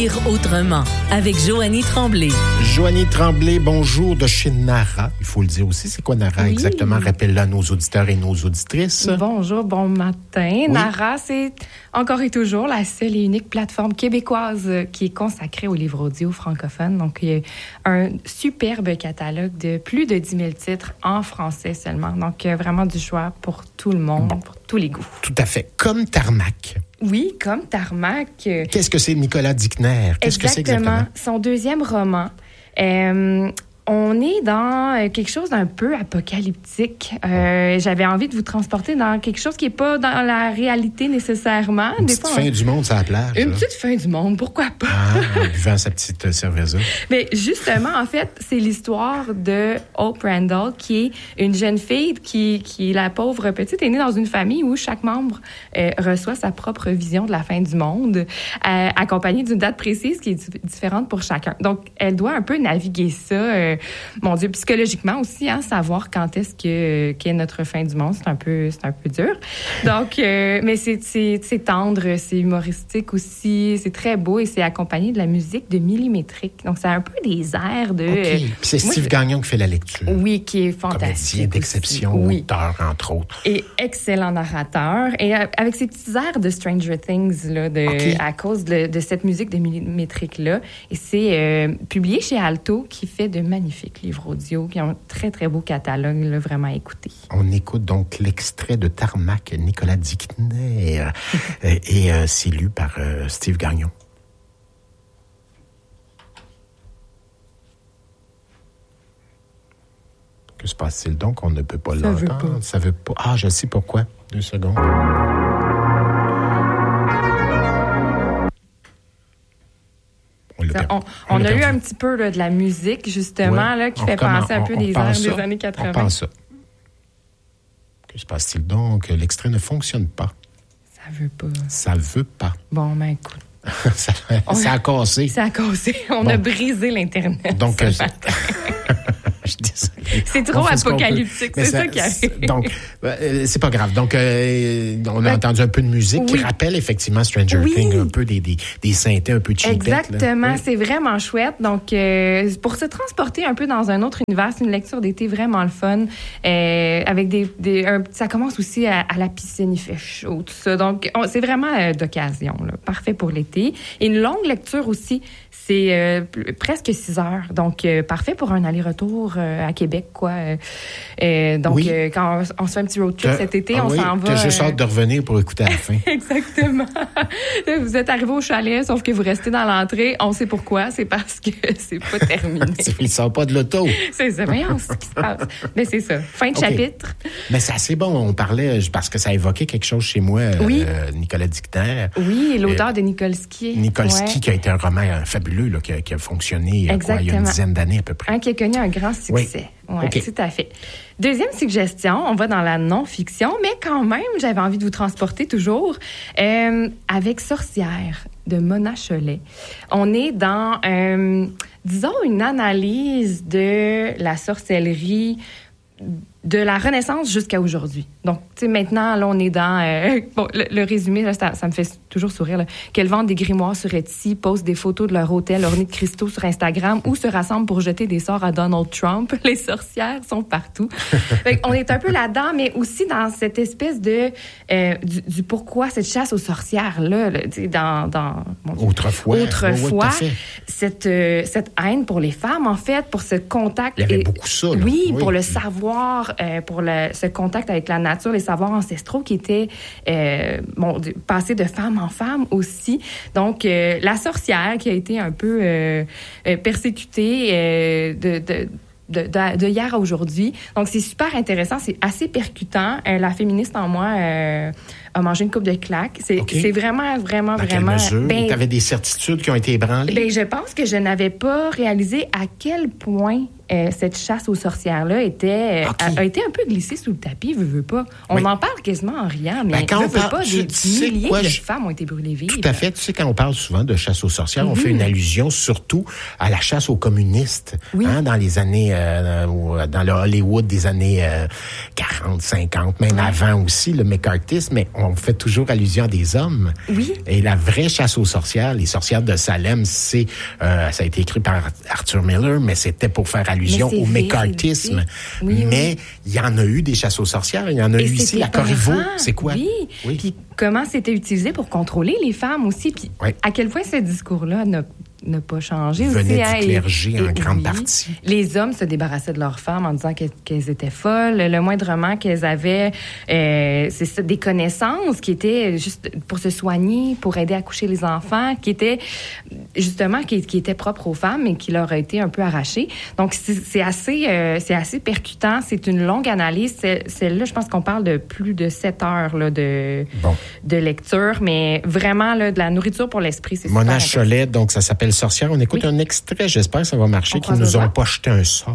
Lire autrement avec Joanie Tremblay. Joanie Tremblay, bonjour, de chez Nara. Il faut le dire aussi, c'est quoi Nara exactement? Rappelle-le à nos auditeurs et nos auditrices. Bonjour, bon matin. Oui. Nara, c'est encore et toujours la seule et unique plateforme québécoise qui est consacrée aux livres audio francophones. Donc, il y a un superbe catalogue de plus de 10 000 titres en français seulement. Donc, vraiment du choix pour tout le monde, pour tous les goûts. Tout à fait. Comme Tarmac. Oui, comme Tarmac. Qu'est-ce que c'est Nicolas Dickner? Qu'est-ce que c'est exactement? Son deuxième roman. On est dans quelque chose d'un peu apocalyptique. J'avais envie de vous transporter dans quelque chose qui n'est pas dans la réalité nécessairement. Une petite fin du monde sur la plage. Une petite fin du monde, pourquoi pas? En buvant sa petite cerveza. Mais justement, en fait, c'est l'histoire de Hope Randall, qui est une jeune fille qui est la pauvre petite, est née dans une famille où chaque membre reçoit sa propre vision de la fin du monde, accompagnée d'une date précise qui est différente pour chacun. Donc, elle doit un peu naviguer ça, mon Dieu, psychologiquement aussi, hein, savoir quand est-ce qu'est notre fin du monde, c'est un peu dur. Donc, mais c'est tendre, c'est humoristique aussi, c'est très beau et c'est accompagné de la musique de Millimétrique. Donc, c'est un peu des airs de... OK. Puis c'est Steve Gagnon qui fait la lecture. Oui, qui est fantastique. Comédien d'exception, oui. Auteur, entre autres. Et excellent narrateur. Et avec ces petits airs de Stranger Things, là, à cause de cette musique de Millimétrique-là. Et c'est publié chez Alto, qui fait de magnifiques livres audio, qui ont un très, très beau catalogue, là, vraiment à écouter. On écoute donc l'extrait de Tarmac, Nicolas Dickner, et c'est lu par Steve Gagnon. Que se passe-t-il donc? On ne peut pas l'entendre. Ça veut pas. Ah, je sais pourquoi. 2 secondes. On a eu un petit peu là, de la musique, justement, là, qui fait penser un peu des airs des années 80. On pense ça. Que se passe-t-il donc? L'extrait ne fonctionne pas. Ça veut pas. Bon, ben écoute. Ça a cassé. Ça a cassé. On a brisé l'Internet. Donc, c'est trop apocalyptique, c'est ça qui arrive. Donc, c'est pas grave. Donc, on a entendu un peu de musique qui rappelle effectivement Stranger Things, un peu des synthés un peu cheapettes. Exactement, c'est vraiment chouette. Donc, pour se transporter un peu dans un autre univers, c'est une lecture d'été vraiment le fun. Avec ça commence aussi à la piscine, il fait chaud, tout ça. Donc, c'est vraiment d'occasion, là, parfait pour l'été. Et une longue lecture aussi, c'est presque 6 heures. Donc, parfait pour un aller-retour à Québec, quoi. Donc, quand on se fait un petit road trip cet été, on s'en va... T'as juste hâte de revenir pour écouter à la fin. Exactement. Vous êtes arrivé au chalet, sauf que vous restez dans l'entrée. On sait pourquoi. C'est parce que c'est pas terminé. Il sort pas de l'auto. C'est ça. Voyons ce qui se passe. Mais c'est ça. Fin de chapitre. Mais c'est assez bon. On parlait, parce que ça évoquait quelque chose chez moi, Nicolas Dickner. Oui, l'auteur de Nikolski. Nikolski, qui a été un roman fabuleux, là, qui a fonctionné il y a une dizaine d'années à peu près. Qui a connu un grand succès. Oui, tout à fait. Deuxième suggestion, on va dans la non-fiction, mais quand même, j'avais envie de vous transporter toujours avec Sorcière de Mona Cholet. On est dans, disons, une analyse de la sorcellerie de la Renaissance jusqu'à aujourd'hui. Donc, tu sais, maintenant, là, on est dans... le résumé, là, ça me fait toujours sourire, là. Qu'elles vendent des grimoires sur Etsy, postent des photos de leur hôtel orné de cristaux sur Instagram ou se rassemblent pour jeter des sorts à Donald Trump. Les sorcières sont partout. On est un peu là-dedans, mais aussi dans cette espèce de... du pourquoi cette chasse aux sorcières-là, là, tu sais, dans Autrefois, cette haine pour les femmes, en fait, pour ce contact... Il y avait beaucoup ça, là. Oui, pour le savoir, pour ce contact avec la nature, les savoirs ancestraux qui étaient passés de femme en femme aussi. Donc, la sorcière qui a été un peu persécutée de hier à aujourd'hui. Donc, c'est super intéressant, c'est assez percutant. La féministe en moi a mangé une coupe de claques. C'est vraiment, vraiment, dans vraiment... Quelle mesure? Tu avais des certitudes qui ont été ébranlées? Je pense que je n'avais pas réalisé à quel point cette chasse aux sorcières-là a été un peu glissée sous le tapis, veut pas. On en parle quasiment en riant, mais des milliers de femmes ont été brûlées vives. Tout à fait. Tu sais, quand on parle souvent de chasse aux sorcières, on fait une allusion surtout à la chasse aux communistes. Oui. Hein, dans les années... dans le Hollywood des années 40, 50, même avant aussi, le McCarthyisme. Mais on fait toujours allusion à des hommes. Oui. Et la vraie chasse aux sorcières, les sorcières de Salem, ça a été écrit par Arthur Miller, mais c'était pour faire allusion au mécartisme. Mais il y en a eu des chasses aux sorcières. Il y en a eu ici à Corriveau. C'est quoi? Oui. Puis comment c'était utilisé pour contrôler les femmes aussi. Puis à quel point ce discours-là n'a pas changé aussi. Venait du clergé en grande partie. Les hommes se débarrassaient de leurs femmes en disant qu'elles étaient folles. Le moindrement qu'elles avaient, c'est ça, des connaissances qui étaient juste pour se soigner, pour aider à coucher les enfants, qui étaient justement qui étaient propres aux femmes et qui leur a été un peu arrachées. Donc c'est assez percutant. C'est une longue analyse. Celle-là, je pense qu'on parle de plus de 7 heures là, de lecture, mais vraiment là, de la nourriture pour l'esprit. C'est Mona Chollet, donc ça s'appelle Sorcière. On écoute un extrait, j'espère que ça va marcher, qu'ils nous ont pas jeté un sort.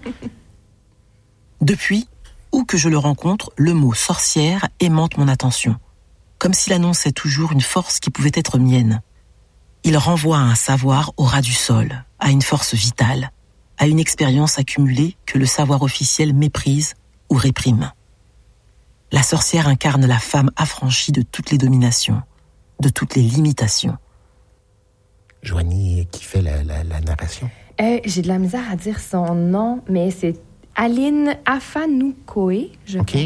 Depuis, où que je le rencontre, le mot sorcière aimante mon attention, comme s'il annonçait toujours une force qui pouvait être mienne. Il renvoie à un savoir au ras du sol, à une force vitale, à une expérience accumulée que le savoir officiel méprise ou réprime. La sorcière incarne la femme affranchie de toutes les dominations, de toutes les limitations. Joanie, qui fait la narration? J'ai de la misère à dire son nom, mais c'est Aline Afanoukoé, je pense.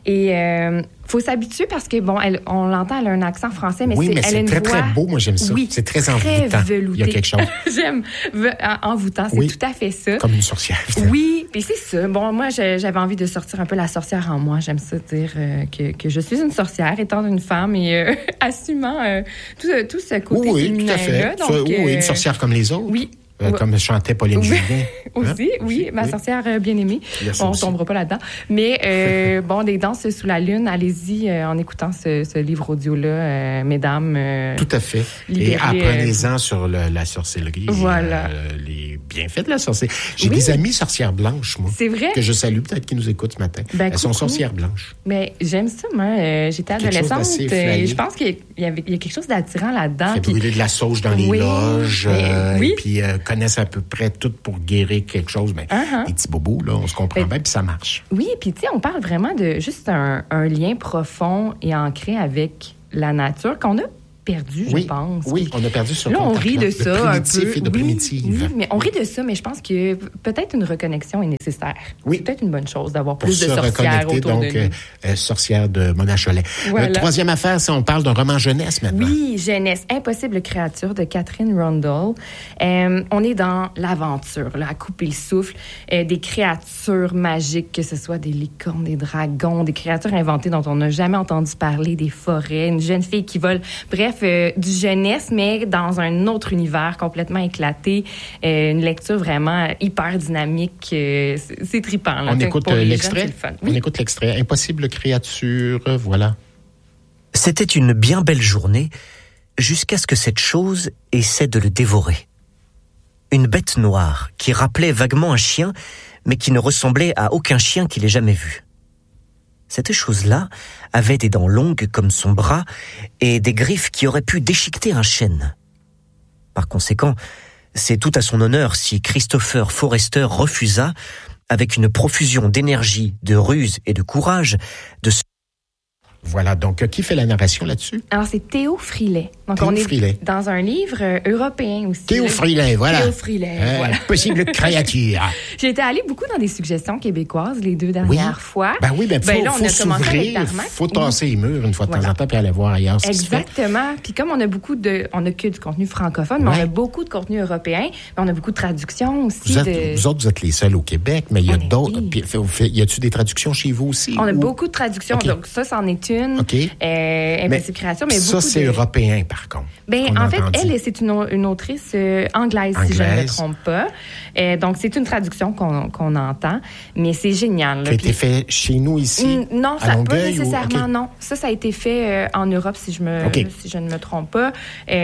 Et faut s'habituer parce que, bon, on l'entend, elle a un accent français, mais mais elle a une très, voix... très beau. Moi, j'aime ça. Oui, c'est très envoûtant. velouté. Il y a quelque chose. J'aime envoûtant, c'est tout à fait ça. Comme une sorcière. Oui, puis c'est ça. Bon, moi, j'avais envie de sortir un peu la sorcière en moi. J'aime ça dire que je suis une sorcière, étant une femme et assumant tout ce côté féminin-là. Tout à fait. Donc, une sorcière comme les autres. Oui. Comme chantait Pauline Julien. Aussi, oui, ma sorcière bien-aimée. On ne tombera pas là-dedans. Mais bon, des danses sous la lune, allez-y en écoutant ce livre audio-là, mesdames. Tout à fait. Et apprenez-en sur la sorcellerie. Voilà. Les bienfaits de la sorcellerie. J'ai des amies sorcières blanches, moi. C'est vrai? Que je salue, peut-être qu'ils nous écoutent ce matin. Elles sont sorcières blanches. Mais j'aime ça, moi. J'étais adolescente. Et je pense qu'il y a quelque chose d'attirant là-dedans. Fait brûler de la sauge dans les loges. Et puis connaissent à peu près tout pour guérir quelque chose. Mais les petits bobos, là, on se comprend bien, puis ça marche. Oui, puis tu sais, on parle vraiment de juste un lien profond et ancré avec la nature qu'on a perdu, je pense. Oui, on a perdu ce là, on rit de ça primitif un peu. Et de primitive. Oui, mais on rit de ça, mais je pense que peut-être une reconnexion est nécessaire. Oui. C'est peut-être une bonne chose d'avoir pour plus de sorcières autour donc, de nous. Sorcière de Mona Chollet. Voilà. Troisième affaire, c'est on parle d'un roman jeunesse maintenant. Oui, jeunesse. Impossible créature de Catherine Rundle. On est dans l'aventure, là, à couper le souffle. Des créatures magiques, que ce soit des licornes, des dragons, des créatures inventées dont on n'a jamais entendu parler, des forêts, une jeune fille qui vole. Bref, du jeunesse, mais dans un autre univers complètement éclaté. Une lecture vraiment hyper dynamique. C'est trippant. Là. On écoute l'extrait? Oui. On écoute l'extrait. Impossible créature, voilà. C'était une bien belle journée, jusqu'à ce que cette chose essaie de le dévorer. Une bête noire qui rappelait vaguement un chien, mais qui ne ressemblait à aucun chien qu'il ait jamais vu. Cette chose-là avait des dents longues comme son bras et des griffes qui auraient pu déchiqueter un chêne. Par conséquent, c'est tout à son honneur si Christopher Forrester refusa, avec une profusion d'énergie, de ruse et de courage, de se... Voilà, donc qui fait la narration là-dessus? Alors, c'est Théo Frilet. Donc, Théo on est Frilet. dans un livre européen aussi. Théo Frilet, voilà. Théo Frilet, voilà. Possible créature. J'ai été allée beaucoup dans des suggestions québécoises les 2 dernières fois. Ben oui, faut là, on a commencé avec Tarmac. Faut tasser les murs une fois de temps en temps puis aller voir ailleurs ce qui se fait. Exactement. Puis comme on a que du contenu francophone, mais on a beaucoup de contenu européen, mais on a beaucoup de traductions aussi. Vous autres, vous êtes les seuls au Québec, mais il y a d'autres. Y a-tu des traductions chez vous aussi? On a beaucoup de traductions, donc ça, c'en est une. OK. Impossible créature, mais ça, c'est européen, par contre. Ben, en fait, elle, c'est une autrice anglaise, si je ne me trompe pas. Donc, c'est une traduction qu'on entend, mais c'est génial. Qui a été fait chez nous, ici? Non, à Longueuil, pas nécessairement, okay. Non. Ça a été fait en Europe, si je ne me trompe pas.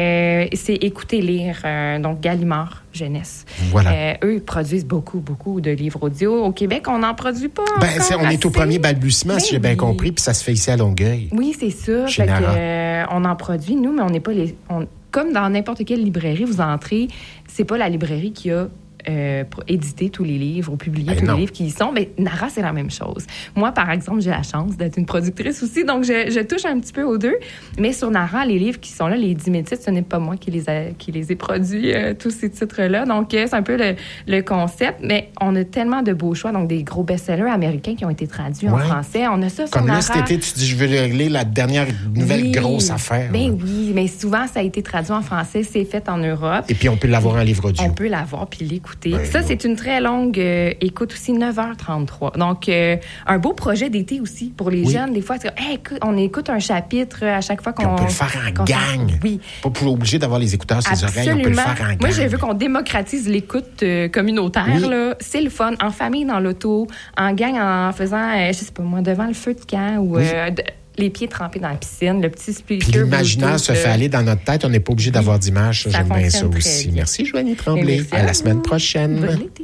C'est Écouter, lire, donc Gallimard Jeunesse. Voilà. Eux, ils produisent beaucoup, beaucoup de livres audio. Au Québec, on n'en produit pas on est au premier balbutiement, si j'ai bien compris, puis ça se fait ici à Longueuil. Oui, c'est ça. Fait que, on en produit, nous, mais on n'est pas comme dans n'importe quelle librairie, vous entrez, c'est pas la librairie qui a pour éditer tous les livres ou publier tous les livres qui y sont. Mais Nara, c'est la même chose. Moi, par exemple, j'ai la chance d'être une productrice aussi, donc je touche un petit peu aux deux. Mais sur Nara, les livres qui sont là, les 10 000 titres, ce n'est pas moi qui les ai produits, tous ces titres-là. Donc, c'est un peu le concept. Mais on a tellement de beaux choix, donc des gros best-sellers américains qui ont été traduits en français. On a ça sur Comme Nara. là, cet été, tu dis, je vais régler la dernière nouvelle grosse affaire. Ben oui, mais souvent, ça a été traduit en français, c'est fait en Europe. Et puis, on peut l'avoir en livre audio. On peut l'avoir puis l'écouter. Ça, c'est une très longue écoute aussi, 9h33. Donc, un beau projet d'été aussi pour les jeunes. Des fois, c'est on écoute un chapitre à chaque fois qu'on... on peut le faire en gang. Oui. Pas obligé d'avoir les écouteurs sur les oreilles, on peut le faire en gang. Moi, j'ai vu qu'on démocratise l'écoute communautaire. Là. C'est le fun. En famille, dans l'auto, en gang, en faisant, je sais pas moi, devant le feu de camp ou... les pieds trempés dans la piscine, le petit speaker. Puis l'imaginaire se fait aller dans notre tête. On n'est pas obligé d'avoir d'image. J'aime bien ça aussi. Bien. Merci, Joanie Tremblay. À la semaine prochaine. Bonne été.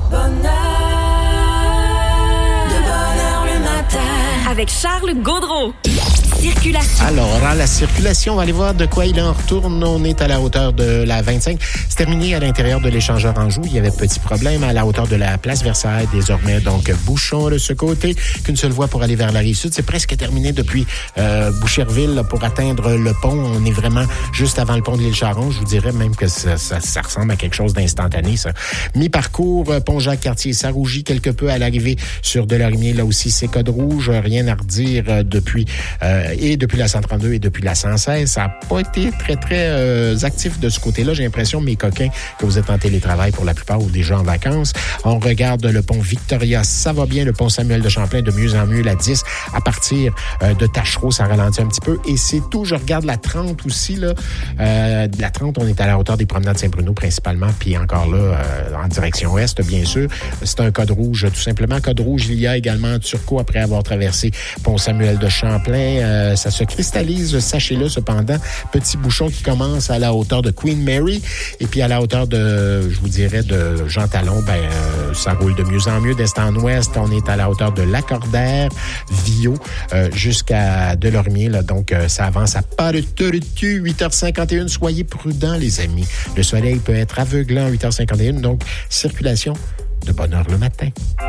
Bonheur le matin. Avec Charles Gaudreau. Circulation. Alors, à la circulation, on va aller voir de quoi il en retourne. On est à la hauteur de la 25. C'est terminé à l'intérieur de l'échangeur Anjou. Il y avait petit problème à la hauteur de la place Versailles. Désormais, donc, bouchon de ce côté. Qu'une seule voie pour aller vers la Rive-Sud. C'est presque terminé depuis Boucherville pour atteindre le pont. On est vraiment juste avant le pont de l'île Charon. Je vous dirais même que ça ressemble à quelque chose d'instantané, ça. Mi-parcours, pont Jacques-Cartier, ça rougit quelque peu à l'arrivée sur Delorimier. Là aussi, c'est code rouge. Rien à redire depuis la 132 et depuis la 116. Ça n'a pas été très, très actif de ce côté-là. J'ai l'impression, mes coquins, que vous êtes en télétravail pour la plupart ou déjà en vacances. On regarde le pont Victoria, ça va bien. Le pont Samuel de Champlain, de mieux en mieux. La 10, à partir de Tachereau, ça ralentit un petit peu. Et c'est tout. Je regarde la 30 aussi, là. La 30, on est à la hauteur des promenades Saint-Bruno principalement, puis encore là, en direction ouest, bien sûr. C'est un code rouge, tout simplement. Code rouge, il y a également Turcot après avoir traversé pont Samuel de Champlain. Ça se cristallise, sachez-le cependant. Petit bouchon qui commence à la hauteur de Queen Mary et puis à la hauteur de, je vous dirais, de Jean Talon, ça roule de mieux en mieux. D'est en ouest, on est à la hauteur de Lacordaire, Viau, jusqu'à Delormier. Là, donc, ça avance à pas de tortue. 8h51. Soyez prudents, les amis. Le soleil peut être aveuglant à 8h51. Donc, circulation de bonne heure le matin.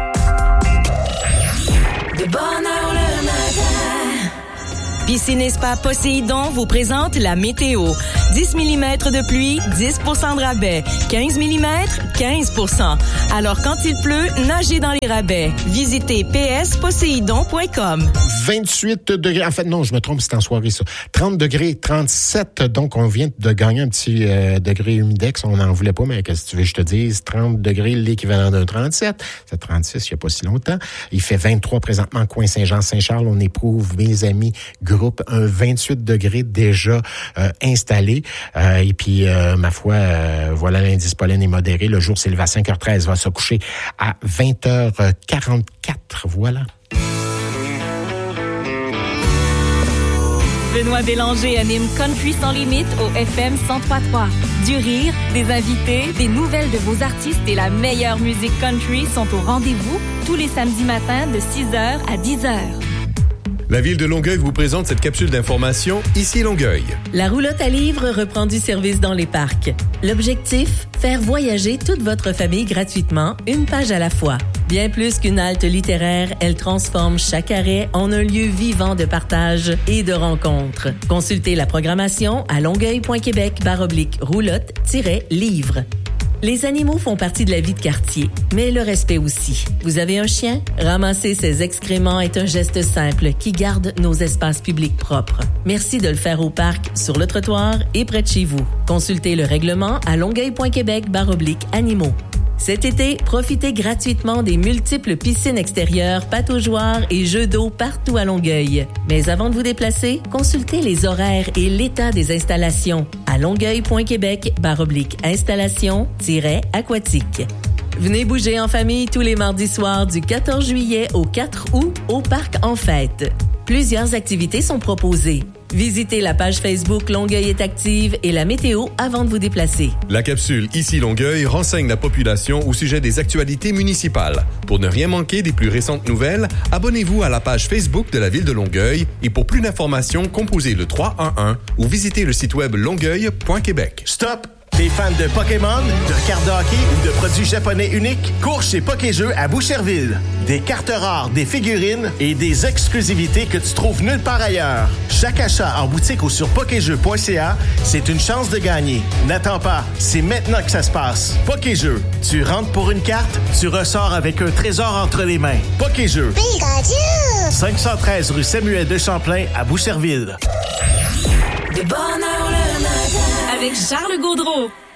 De bonne heure le matin. Piscine et Spa Poséidon vous présente la météo. 10 mm de pluie, 10 % de rabais. 15 mm, 15 %. Alors, quand il pleut, nagez dans les rabais. Visitez psposéidon.com. 28 degrés. En fait, non, je me trompe, c'est en soirée, ça. 30 degrés, 37. Donc, on vient de gagner un petit degré humidex. On n'en voulait pas, mais qu'est-ce que tu veux que je te dise? 30 degrés, l'équivalent d'un 37. C'est 36, il n'y a pas si longtemps. Il fait 23 présentement, coin Saint-Jean-Saint-Charles. On éprouve, mes amis, groupe, un 28 degrés déjà installé. Et puis, ma foi, voilà, l'indice pollen est modéré. Le jour s'élève à 5h13, va se coucher à 20h44. Voilà. Benoît Bélanger anime Country sans limite au FM 103.3. Du rire, des invités, des nouvelles de vos artistes et la meilleure musique country sont au rendez-vous tous les samedis matins de 6h à 10h. La Ville de Longueuil vous présente cette capsule d'information Ici Longueuil. La roulotte à livres reprend du service dans les parcs. L'objectif, faire voyager toute votre famille gratuitement, une page à la fois. Bien plus qu'une halte littéraire, elle transforme chaque arrêt en un lieu vivant de partage et de rencontres. Consultez la programmation à longueuil.québec/roulotte-livre. Les animaux font partie de la vie de quartier, mais le respect aussi. Vous avez un chien? Ramasser ses excréments est un geste simple qui garde nos espaces publics propres. Merci de le faire au parc, sur le trottoir et près de chez vous. Consultez le règlement à longueuil.québec/animaux. Cet été, profitez gratuitement des multiples piscines extérieures, pataugeoires et jeux d'eau partout à Longueuil. Mais avant de vous déplacer, consultez les horaires et l'état des installations à longueuil.québec/installation-aquatique. Venez bouger en famille tous les mardis soirs du 14 juillet au 4 août au Parc en Fête. Plusieurs activités sont proposées. Visitez la page Facebook Longueuil est active et la météo avant de vous déplacer. La capsule Ici Longueuil renseigne la population au sujet des actualités municipales. Pour ne rien manquer des plus récentes nouvelles, abonnez-vous à la page Facebook de la Ville de Longueuil et pour plus d'informations, composez le 311 ou visitez le site web longueuil.québec. Stop! T'es fan de Pokémon, de cartes de hockey ou de produits japonais uniques? Cours chez Pokéjeux à Boucherville. Des cartes rares, des figurines et des exclusivités que tu trouves nulle part ailleurs. Chaque achat en boutique ou sur pokéjeux.ca, c'est une chance de gagner. N'attends pas, c'est maintenant que ça se passe. Pokéjeux, tu rentres pour une carte, tu ressors avec un trésor entre les mains. Pokéjeux. Pikachu! 513 rue Samuel de Champlain à Boucherville. De bonne heure le matin avec Charles Gaudreau.